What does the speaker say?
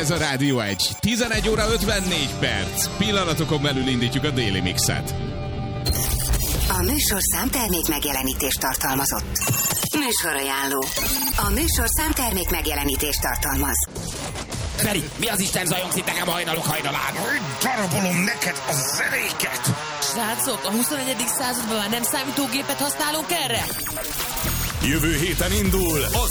Ez a Rádió 1. 11 óra 54 perc. Pillanatokon belül indítjuk a Déli Mixet. A műsor számtermék megjelenítést tartalmazott. Műsorajánló. A műsor számtermék megjelenítést tartalmaz. Feri, mi az Isten zajongsz itt nekem a hajnalok hajnalán? Darabolom neked a zenéket! Srácok, a 21. században már nem számítógépet használunk erre? Jövő héten indul az